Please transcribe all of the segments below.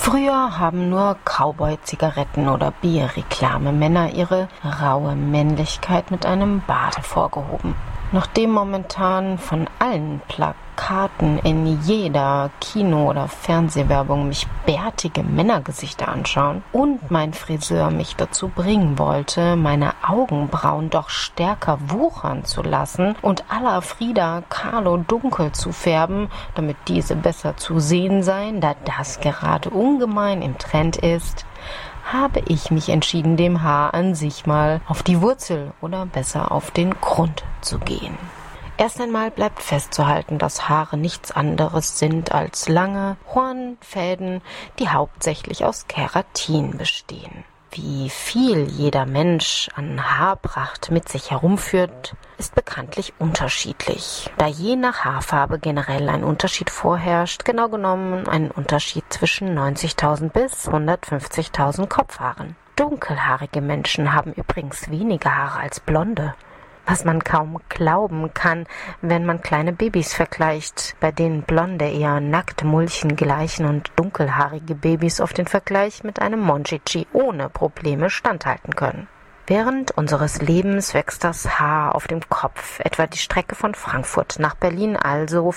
Früher haben nur Cowboy-Zigaretten oder Bierreklame-Männer ihre raue Männlichkeit mit einem Bart hervorgehoben. Nachdem momentan von allen Plakaten in jeder Kino- oder Fernsehwerbung mich bärtige Männergesichter anschauen und mein Friseur mich dazu bringen wollte, meine Augenbrauen doch stärker wuchern zu lassen und à la Frida Kahlo dunkel zu färben, damit diese besser zu sehen seien, da das gerade ungemein im Trend ist, habe ich mich entschieden, dem Haar an sich mal auf die Wurzel oder besser auf den Grund zu gehen. Erst einmal bleibt festzuhalten, dass Haare nichts anderes sind als lange Hornfäden, die hauptsächlich aus Keratin bestehen. Wie viel jeder Mensch an Haarpracht mit sich herumführt, ist bekanntlich unterschiedlich, da je nach Haarfarbe generell ein Unterschied vorherrscht, genau genommen ein Unterschied zwischen 90.000 bis 150.000 Kopfhaaren. Dunkelhaarige Menschen haben übrigens weniger Haare als Blonde, was man kaum glauben kann, wenn man kleine Babys vergleicht, bei denen Blonde eher nackt Mulchen gleichen und dunkelhaarige Babys auf den Vergleich mit einem Monchichi ohne Probleme standhalten können. Während unseres Lebens wächst das Haar auf dem Kopf, etwa die Strecke von Frankfurt nach Berlin, also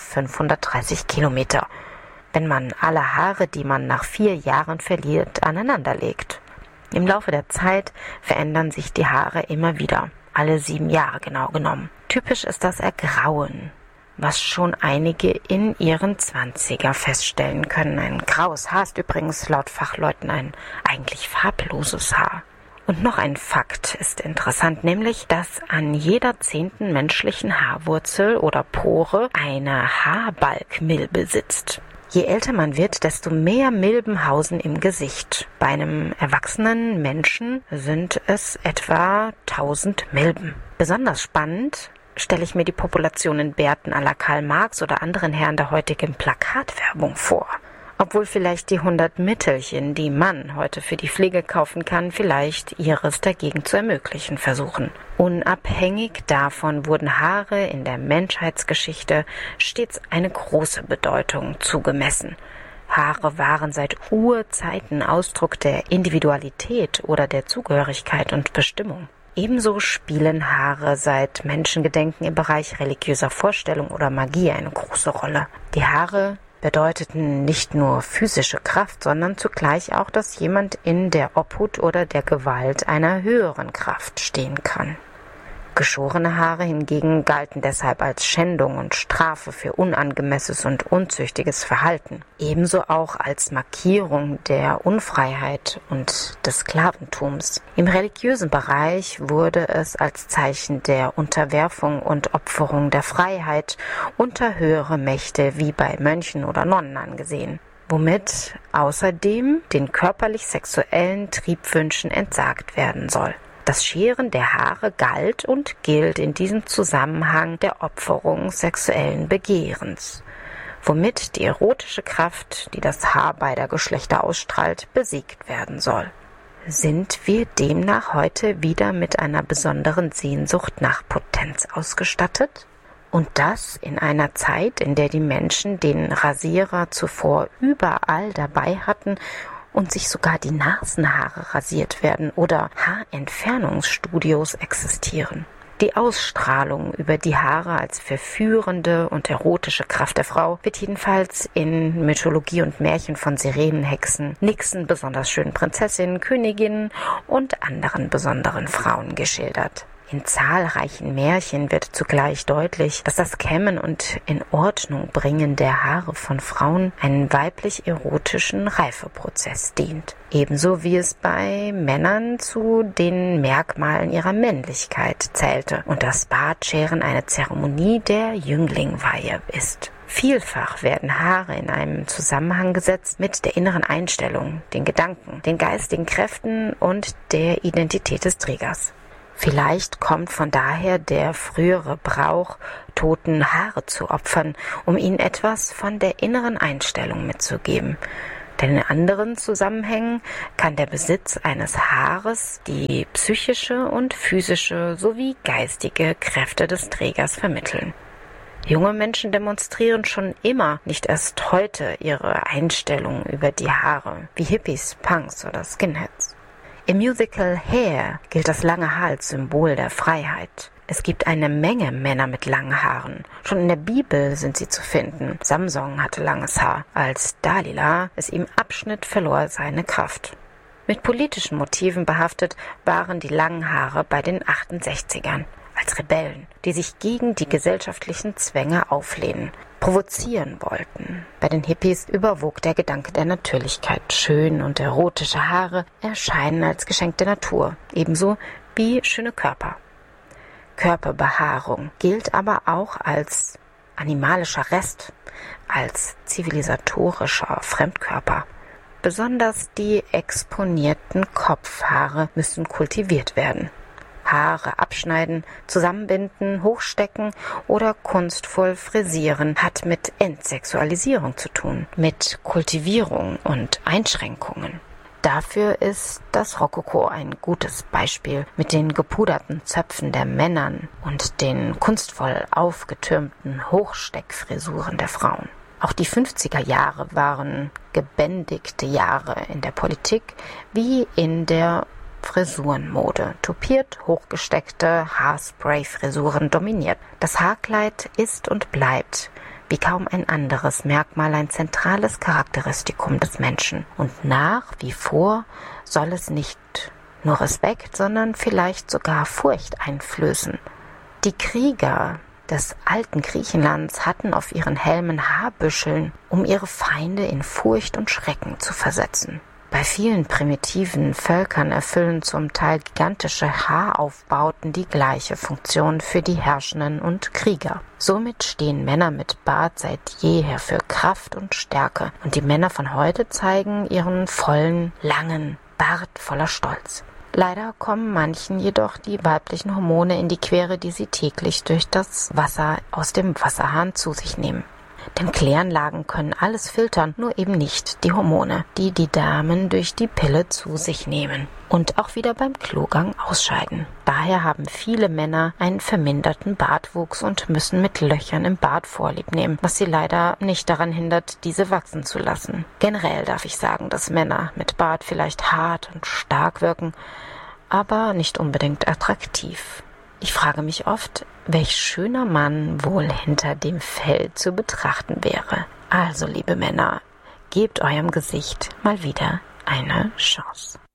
530 Kilometer, wenn man alle Haare, die man nach 4 Jahren verliert, aneinanderlegt. Im Laufe der Zeit verändern sich die Haare immer wieder. Alle 7 Jahre genau genommen. Typisch ist das Ergrauen, was schon einige in ihren 20er feststellen können. Ein graues Haar ist übrigens laut Fachleuten ein eigentlich farbloses Haar. Und noch ein Fakt ist interessant, nämlich, dass an jeder 10. menschlichen Haarwurzel oder Pore eine Haarbalgmilbe sitzt. Je älter man wird, desto mehr Milben hausen im Gesicht. Bei einem erwachsenen Menschen sind es etwa 1000 Milben. Besonders spannend stelle ich mir die Population in Bärten à la Karl Marx oder anderen Herren der heutigen Plakatwerbung vor. Obwohl vielleicht die 100 Mittelchen, die man heute für die Pflege kaufen kann, vielleicht ihres dagegen zu ermöglichen versuchen. Unabhängig davon wurden Haare in der Menschheitsgeschichte stets eine große Bedeutung zugemessen. Haare waren seit Urzeiten Ausdruck der Individualität oder der Zugehörigkeit und Bestimmung. Ebenso spielen Haare seit Menschengedenken im Bereich religiöser Vorstellung oder Magie eine große Rolle. Die Haare bedeuteten nicht nur physische Kraft, sondern zugleich auch, dass jemand in der Obhut oder der Gewalt einer höheren Kraft stehen kann. Geschorene Haare hingegen galten deshalb als Schändung und Strafe für unangemessenes und unzüchtiges Verhalten, ebenso auch als Markierung der Unfreiheit und des Sklaventums. Im religiösen Bereich wurde es als Zeichen der Unterwerfung und Opferung der Freiheit unter höhere Mächte wie bei Mönchen oder Nonnen angesehen, womit außerdem den körperlich-sexuellen Triebwünschen entsagt werden soll. Das Scheren der Haare galt und gilt in diesem Zusammenhang der Opferung sexuellen Begehrens, womit die erotische Kraft, die das Haar beider Geschlechter ausstrahlt, besiegt werden soll. Sind wir demnach heute wieder mit einer besonderen Sehnsucht nach Potenz ausgestattet? Und das in einer Zeit, in der die Menschen den Rasierer zuvor überall dabei hatten und sich sogar die Nasenhaare rasiert werden oder Haarentfernungsstudios existieren. Die Ausstrahlung über die Haare als verführende und erotische Kraft der Frau wird jedenfalls in Mythologie und Märchen von Sirenen, Hexen, Nixen, besonders schönen Prinzessinnen, Königinnen und anderen besonderen Frauen geschildert. In zahlreichen Märchen wird zugleich deutlich, dass das Kämmen und Inordnungbringen der Haare von Frauen einen weiblich-erotischen Reifeprozess dient. Ebenso wie es bei Männern zu den Merkmalen ihrer Männlichkeit zählte und das Bartscheren eine Zeremonie der Jünglingweihe ist. Vielfach werden Haare in einem Zusammenhang gesetzt mit der inneren Einstellung, den Gedanken, den geistigen Kräften und der Identität des Trägers. Vielleicht kommt von daher der frühere Brauch, toten Haare zu opfern, um ihnen etwas von der inneren Einstellung mitzugeben. Denn in anderen Zusammenhängen kann der Besitz eines Haares die psychische und physische sowie geistige Kräfte des Trägers vermitteln. Junge Menschen demonstrieren schon immer, nicht erst heute, ihre Einstellung über die Haare, wie Hippies, Punks oder Skinheads. Im Musical Hair gilt das lange Haar als Symbol der Freiheit. Es gibt eine Menge Männer mit langen Haaren. Schon in der Bibel sind sie zu finden. Samson hatte langes Haar. Als Dalila es ihm abschnitt, verlor seine Kraft. Mit politischen Motiven behaftet waren die langen Haare bei den 68ern. Als Rebellen, die sich gegen die gesellschaftlichen Zwänge auflehnen, provozieren wollten. Bei den Hippies überwog der Gedanke der Natürlichkeit. Schön und erotische Haare erscheinen als Geschenk der Natur, ebenso wie schöne Körper. Körperbehaarung gilt aber auch als animalischer Rest, als zivilisatorischer Fremdkörper. Besonders die exponierten Kopfhaare müssen kultiviert werden. Haare abschneiden, zusammenbinden, hochstecken oder kunstvoll frisieren hat mit Entsexualisierung zu tun, mit Kultivierung und Einschränkungen. Dafür ist das Rokoko ein gutes Beispiel mit den gepuderten Zöpfen der Männern und den kunstvoll aufgetürmten Hochsteckfrisuren der Frauen. Auch die 50er Jahre waren gebändigte Jahre in der Politik wie in der Frisurenmode. Tupiert, hochgesteckte Haarspray-Frisuren dominiert. Das Haarkleid ist und bleibt wie kaum ein anderes Merkmal ein zentrales Charakteristikum des Menschen. Und nach wie vor soll es nicht nur Respekt, sondern vielleicht sogar Furcht einflößen. Die Krieger des alten Griechenlands hatten auf ihren Helmen Haarbüscheln, um ihre Feinde in Furcht und Schrecken zu versetzen. Bei vielen primitiven Völkern erfüllen zum Teil gigantische Haaraufbauten die gleiche Funktion für die Herrschenden und Krieger. Somit stehen Männer mit Bart seit jeher für Kraft und Stärke, und die Männer von heute zeigen ihren vollen, langen Bart voller Stolz. Leider kommen manchen jedoch die weiblichen Hormone in die Quere, die sie täglich durch das Wasser aus dem Wasserhahn zu sich nehmen. Denn Kläranlagen können alles filtern, nur eben nicht die Hormone, die die Damen durch die Pille zu sich nehmen und auch wieder beim Klogang ausscheiden. Daher haben viele Männer einen verminderten Bartwuchs und müssen mit Löchern im Bart Vorlieb nehmen, was sie leider nicht daran hindert, diese wachsen zu lassen. Generell darf ich sagen, dass Männer mit Bart vielleicht hart und stark wirken, aber nicht unbedingt attraktiv. Ich frage mich oft, welch schöner Mann wohl hinter dem Fell zu betrachten wäre. Also, liebe Männer, gebt eurem Gesicht mal wieder eine Chance.